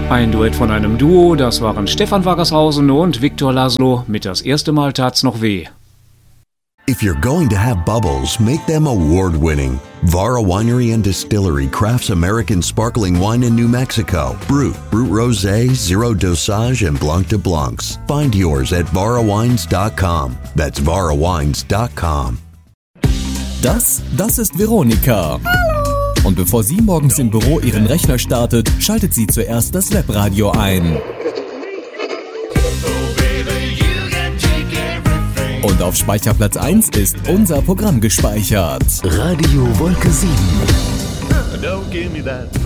Ein Duett von einem Duo, das waren Stefan Waggershausen und Viktor Laszlo mit Das erste Mal tat's noch weh. If you're going to have bubbles, make them award-winning. Vara Winery and Distillery crafts American sparkling wine in New Mexico. Brut Rosé, Zero Dosage, and Blanc de Blancs. Find yours at varawines.com. That's varawines.com. Das ist Veronika. Hallo. Und bevor sie morgens im Büro ihren Rechner startet, schaltet sie zuerst das Webradio ein. Und auf Speicherplatz 1 ist unser Programm gespeichert. Radio Wolke 7. Don't give me that.